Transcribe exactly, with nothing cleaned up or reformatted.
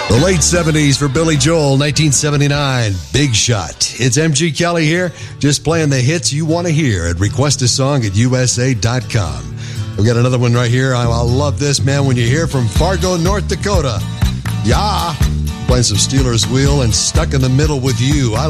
The late seventies for Billy Joel, nineteen seventy-nine, Big Shot. It's M G Kelly here, just playing the hits you want to hear at request a song at U S A dot com. We've got another one right here. I, I love this, man, when you hear from Fargo, North Dakota. Yeah, playing some Steelers Wheel and Stuck in the Middle with You. I